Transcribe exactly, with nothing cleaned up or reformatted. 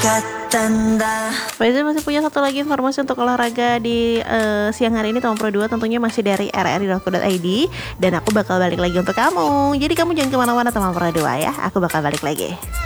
Faizal masih punya satu lagi informasi untuk olahraga di uh, siang hari ini teman Pro dua, tentunya masih dari r r i dot co dot i d, dan aku bakal balik lagi untuk kamu. Jadi kamu jangan kemana-mana teman Pro dua ya, aku bakal balik lagi.